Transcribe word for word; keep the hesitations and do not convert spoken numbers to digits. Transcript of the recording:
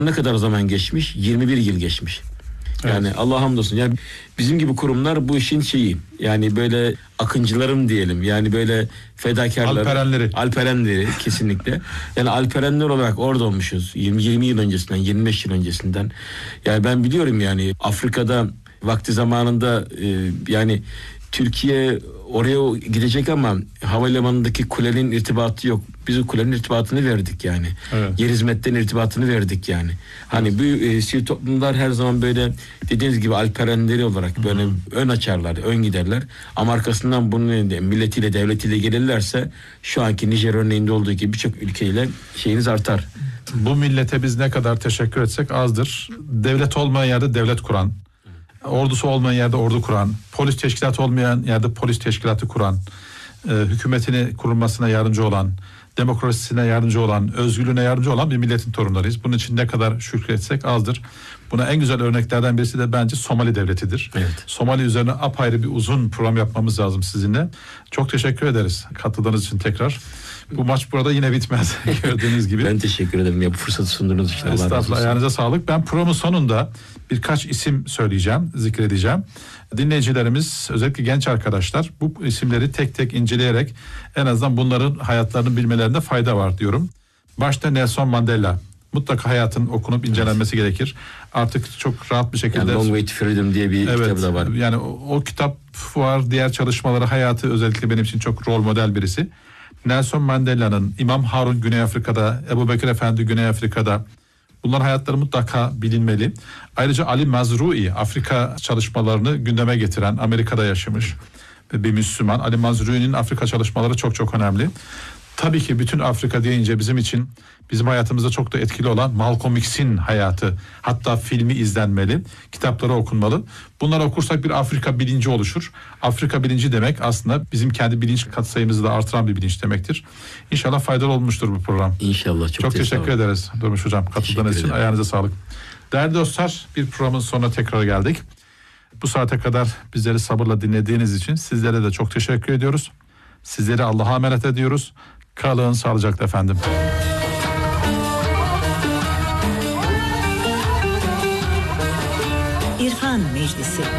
Ne kadar zaman geçmiş? yirmi bir yıl geçmiş. Yani evet. Allah hamdolsun. Yani bizim gibi kurumlar bu işin şeyi. Yani böyle akıncılarım diyelim. Yani böyle fedakarlar. Alperenleri. Alperenleri kesinlikle. Yani alperenler olarak orada olmuşuz. yirmi yirmi yıl öncesinden, yirmi beş yıl öncesinden. Yani ben biliyorum yani Afrika'da vakti zamanında e, yani Türkiye oraya gidecek ama havalimanındaki kulenin irtibatı yok. Biz o kulenin irtibatını verdik yani. Evet. Yer hizmetten irtibatını verdik yani. Hani bu e, sivil toplumlar her zaman böyle dediğiniz gibi alperenleri olarak böyle Hı-hı. ön açarlar, ön giderler. Ama arkasından bunun milletiyle, devletiyle gelirlerse şu anki Nijer örneğinde olduğu gibi birçok ülkeyle şeyiniz artar. Bu millete biz ne kadar teşekkür etsek azdır. Devlet olmayan yerde devlet kuran, ordusu olmayan yerde ordu kuran, polis teşkilatı olmayan yerde polis teşkilatı kuran, e, hükümetini kurulmasına yardımcı olan, demokrasisine yardımcı olan, özgürlüğüne yardımcı olan bir milletin torunlarıyız. Bunun için ne kadar şükretsek azdır. Buna en güzel örneklerden birisi de bence Somali Devleti'dir. Evet. Somali üzerine apayrı bir uzun program yapmamız lazım sizinle. Çok teşekkür ederiz katıldığınız için tekrar. Bu maç burada yine bitmez gördüğünüz gibi. Ben teşekkür ederim ya bu fırsatı sunduğunuz için. Estağfurullah, ayağınıza sağlık. Ben programın sonunda birkaç isim söyleyeceğim, zikredeceğim. Dinleyicilerimiz, özellikle genç arkadaşlar bu isimleri tek tek inceleyerek en azından bunların hayatlarını bilmelerinde fayda var diyorum. Başta Nelson Mandela. Mutlaka hayatın okunup incelenmesi evet. gerekir. Artık çok rahat bir şekilde... Yani Long Way to Freedom diye bir evet, kitabı da var. Yani o, o kitap var, diğer çalışmaları, hayatı özellikle benim için çok rol model birisi. Nelson Mandela'nın, İmam Harun Güney Afrika'da, Ebu Bekir Efendi Güney Afrika'da, bunların hayatları mutlaka bilinmeli. Ayrıca Ali Mazrui, Afrika çalışmalarını gündeme getiren, Amerika'da yaşamış bir Müslüman. Ali Mazrui'nin Afrika çalışmaları çok çok önemli. Tabii ki bütün Afrika deyince bizim için, bizim hayatımızda çok da etkili olan Malcolm X'in hayatı. Hatta filmi izlenmeli, kitapları okunmalı. Bunları okursak bir Afrika bilinci oluşur. Afrika bilinci demek aslında bizim kendi bilinç katsayımızı da artıran bir bilinç demektir. İnşallah faydalı olmuştur bu program. İnşallah. Çok, çok teşekkür ederiz Durmuş Hocam katıldığınız için. Ayağınıza sağlık. Değerli dostlar, bir programın sonuna tekrar geldik. Bu saate kadar bizleri sabırla dinlediğiniz için sizlere de çok teşekkür ediyoruz. Sizleri Allah'a emanet ediyoruz. Kalın sağlıcakla efendim. İrfan Meclisi.